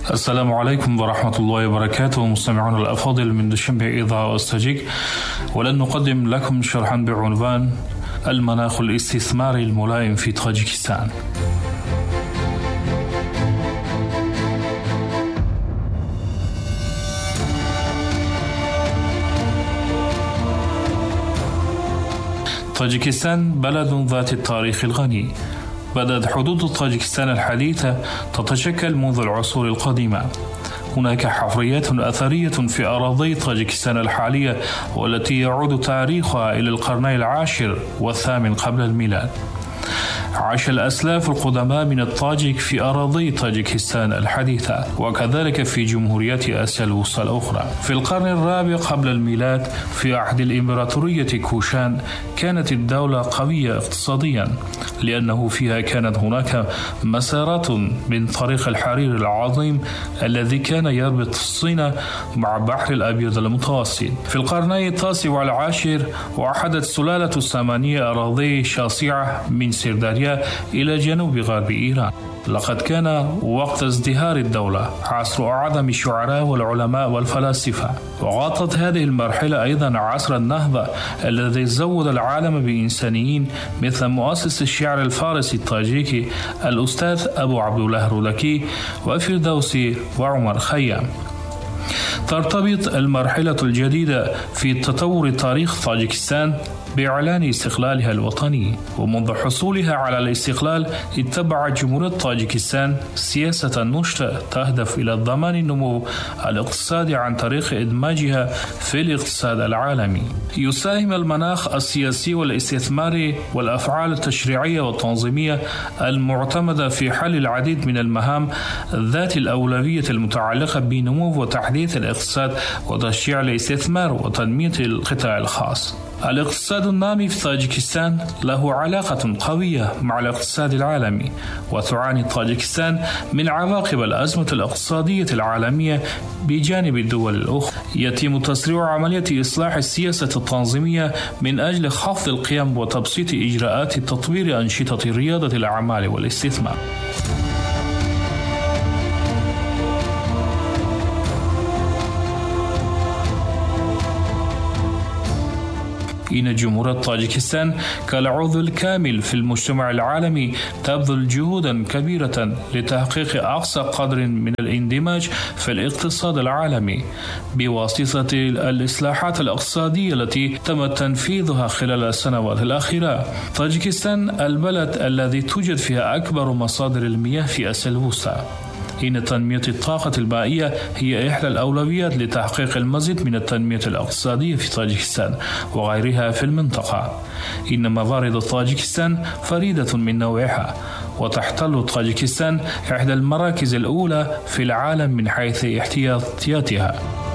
السلام عليكم ورحمة الله وبركاته، مستمعون الأفاضل من دوشنبه إذاعة أوستاجيك، ولن نقدم لكم شرحا بعنوان المناخ الاستثماري الملائم في طاجيكستان. طاجيكستان بلد ذات التاريخ الغني. بدأت حدود طاجيكستان الحديثة تتشكل منذ العصور القديمة. هناك حفريات أثرية في أراضي طاجيكستان الحالية، والتي يعود تاريخها إلى القرنين العاشر والثامن قبل الميلاد. عاش الأسلاف القدماء من الطاجيك في أراضي طاجيكستان الحديثة، وكذلك في جمهوريات آسيا الوسطى الأخرى. في القرن الرابع قبل الميلاد، في عهد الإمبراطورية كوشان، كانت الدولة قوية اقتصاديا، لأنه فيها كانت هناك مسارات من طريق الحرير العظيم الذي كان يربط الصين مع بحر الأبيض المتوسط. في القرنين التاسع والعاشر، وحدت سلالة السامانية أراضي شاسعة من سرداريا إلى جنوب غرب إيران. لقد كان وقت ازدهار الدولة عصر أعظم الشعراء والعلماء والفلاسفة، وغطت هذه المرحلة أيضا عصر النهضة الذي زود العالم بإنسانيين مثل مؤسس الشعر الفارسي الطاجيكي الأستاذ أبو عبد الله رودكي وفردوسي وعمر خيام. ترتبط المرحلة الجديدة في تطور تاريخ طاجيكستان بإعلان استقلالها الوطني، ومنذ حصولها على الاستقلال اتبعت جمهورية طاجيكستان سياسة نشطة تهدف إلى ضمان النمو الاقتصادي عن طريق إدماجها في الاقتصاد العالمي. يساهم المناخ السياسي والاستثماري والأفعال التشريعية والتنظيمية المعتمدة في حل العديد من المهام ذات الأولوية المتعلقة بنمو وتحديث الاقتصاد وتشجيع الاستثمار وتنمية القطاع الخاص. الاقتصاد النامي في طاجيكستان له علاقة قوية مع الاقتصاد العالمي، وتعاني طاجيكستان من عواقب الأزمة الاقتصادية العالمية بجانب الدول الأخرى. يتم تسريع عملية إصلاح السياسة التنظيمية من أجل خفض القيم وتبسيط إجراءات تطوير أنشطة ريادة الأعمال والاستثمار. إن جمهورية طاجيكستان كالعضو الكامل في المجتمع العالمي تبذل جهودا كبيرة لتحقيق أقصى قدر من الاندماج في الاقتصاد العالمي بواسطة الإصلاحات الاقتصادية التي تم تنفيذها خلال السنوات الأخيرة. طاجيكستان البلد الذي توجد فيها أكبر مصادر المياه في آسيا الوسطى. إن تنمية الطاقة المائية هي إحدى الأولويات لتحقيق المزيد من التنمية الاقتصادية في طاجيكستان وغيرها في المنطقة. إن موارد طاجيكستان فريدة من نوعها، وتحتل طاجيكستان إحدى المراكز الأولى في العالم من حيث احتياطياتها.